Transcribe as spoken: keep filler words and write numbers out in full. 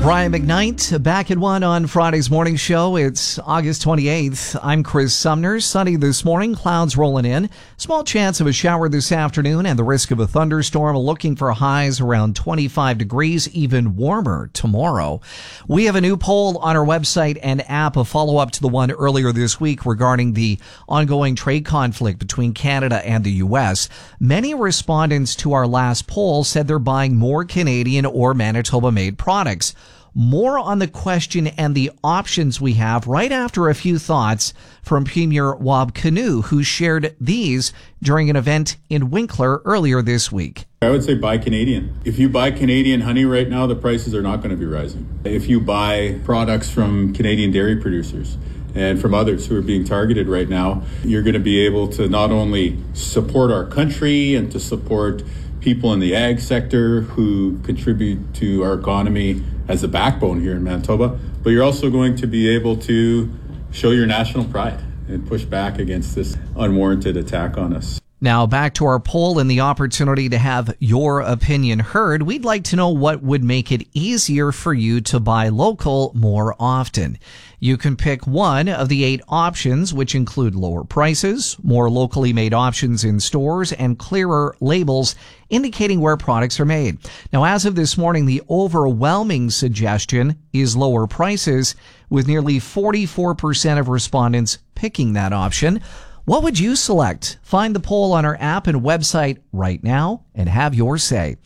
Brian McKnight back at one on Friday's morning show. It's August twenty-eighth. I'm Chris Sumner. Sunny this morning, clouds rolling in. Small chance of a shower this afternoon and the risk of a thunderstorm. Looking for highs around twenty-five degrees, even warmer tomorrow. We have a new poll on our website and app, a follow-up to the one earlier this week regarding the ongoing trade conflict between Canada and the U S. Many respondents to our last poll said they're buying more Canadian or Manitoba-made products. More on the question and the options we have right after a few thoughts from Premier Wab Kinew, who shared these during an event in Winkler earlier this week. I would say buy Canadian. If you buy Canadian honey right now, the prices are not going to be rising. If you buy products from Canadian dairy producers and from others who are being targeted right now, you're going to be able to not only support our country and to support people in the ag sector who contribute to our economy as a backbone here in Manitoba, but you're also going to be able to show your national pride and push back against this unwarranted attack on us. Now back to our poll and the opportunity to have your opinion heard. We'd like to know what would make it easier for you to buy local more often. You can pick one of the eight options, which include lower prices, more locally made options in stores, and clearer labels indicating where products are made. Now, as of this morning, the overwhelming suggestion is lower prices, with nearly forty-four percent of respondents picking that option. What would you select? Find the poll on our app and website right now and have your say.